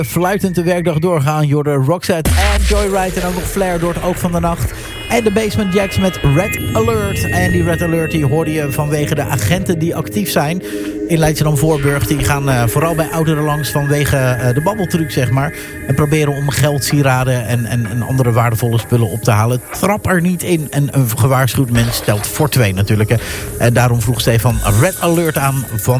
Fluitend de werkdag doorgaan. Jorde Roxette en Joyride en ook nog Flair door het oog van de nacht. En de Basement Jacks met Red Alert. En die Red Alert die hoorde je vanwege de agenten die actief zijn in Leidschendam-Voorburg. Die gaan vooral bij ouderen langs vanwege de babbeltruc, zeg maar. En proberen om geld, sieraden en andere waardevolle spullen op te halen. Trap er niet in. En een gewaarschuwd mens stelt voor 2 natuurlijk. Hè. En daarom vroeg Stefan Red Alert aan van